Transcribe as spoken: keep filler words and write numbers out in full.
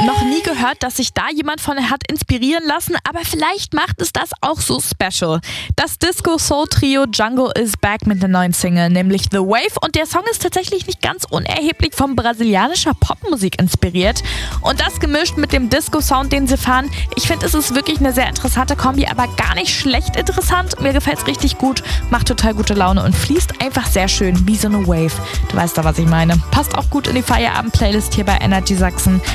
noch nie gehört, dass sich da jemand von hat inspirieren lassen, aber vielleicht macht es das auch so special. Das Disco-Soul-Trio Django is back mit einer neuen Single, nämlich The Wave, und der Song ist tatsächlich nicht ganz unerheblich von brasilianischer Popmusik inspiriert und das gemischt mit dem Disco-Sound, den sie fahren. Ich finde, es ist wirklich eine sehr interessante Kombi, aber gar nicht schlecht interessant. Mir gefällt es richtig gut, macht total gute Laune und fließt einfach sehr schön wie so eine Wave. Du weißt da, was ich meine. Passt auch gut in die Feierabend-Playlist hier bei Energy Sachsen.